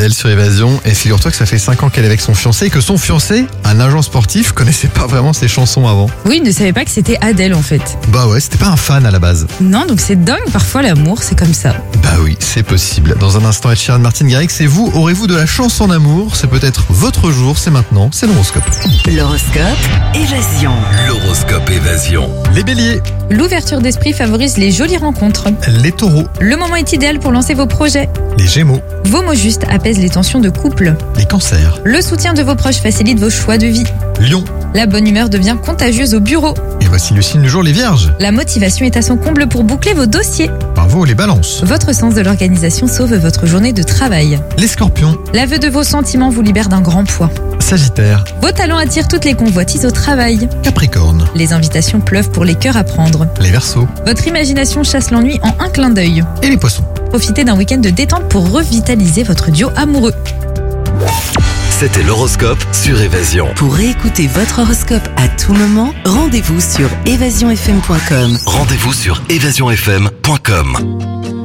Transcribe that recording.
Adèle sur Évasion. Et figure-toi que ça fait 5 ans qu'elle est avec son fiancé et que son fiancé, un agent sportif, connaissait pas vraiment ses chansons avant. Oui, il ne savait pas que c'était Adèle en fait. Bah ouais, c'était pas un fan à la base. Non, donc c'est dingue, parfois l'amour, c'est comme ça. Bah oui, c'est possible. Dans un instant, Ed Sheeran, Martin Garrix, et vous, aurez-vous de la chance en amour? C'est peut-être votre jour, c'est maintenant, c'est l'horoscope. L'horoscope Évasion. L'horoscope Évasion. Les béliers, L'ouverture d'esprit favorise les jolies rencontres. les taureaux, Le moment est idéal pour lancer vos projets. les gémeaux, Vos mots justes apaisent les tensions de couple. les cancers, Le soutien de vos proches facilite vos choix de vie. lions. La bonne humeur devient contagieuse au bureau. Et voici le signe du jour, les vierges. La motivation est à son comble pour boucler vos dossiers. Bravo, les balances. Votre sens de l'organisation sauve votre journée de travail. Les scorpions, L'aveu de vos sentiments vous libère d'un grand poids. sagittaires, Vos talents attirent toutes les convoitises au travail. capricorne, Les invitations pleuvent pour les cœurs à prendre. les verseaux Votre imagination chasse l'ennui en un clin d'œil. et les poissons. Profitez d'un week-end de détente pour revitaliser votre duo amoureux. C'était l'horoscope sur Évasion. Pour réécouter votre horoscope à tout moment, rendez-vous sur évasionfm.com. Rendez-vous sur évasionfm.com.